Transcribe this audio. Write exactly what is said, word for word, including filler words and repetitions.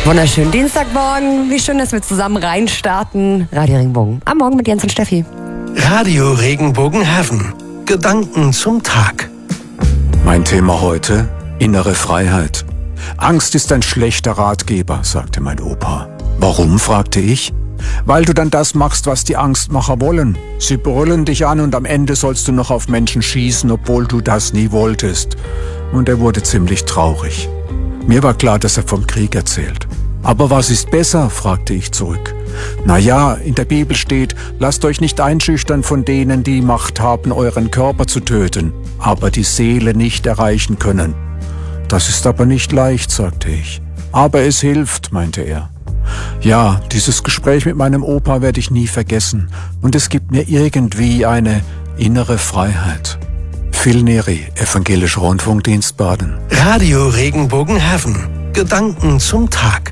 Wunderschönen Dienstagmorgen. Wie schön, dass wir zusammen reinstarten. Radio Regenbogen. Am Morgen mit Jens und Steffi. Radio Regenbogenhafen. Gedanken zum Tag. Mein Thema heute: innere Freiheit. Angst ist ein schlechter Ratgeber, sagte mein Opa. Warum, fragte ich. Weil du dann das machst, was die Angstmacher wollen. Sie brüllen dich an und am Ende sollst du noch auf Menschen schießen, obwohl du das nie wolltest. Und er wurde ziemlich traurig. Mir war klar, dass er vom Krieg erzählt. Aber was ist besser, fragte ich zurück. Na ja, in der Bibel steht, lasst euch nicht einschüchtern von denen, die Macht haben, euren Körper zu töten, aber die Seele nicht erreichen können. Das ist aber nicht leicht, sagte ich. Aber es hilft, meinte er. Ja, dieses Gespräch mit meinem Opa werde ich nie vergessen. Und es gibt mir irgendwie eine innere Freiheit. Phil Neri, Evangelischer Rundfunkdienst Baden. Radio Regenbogenhafen. Gedanken zum Tag.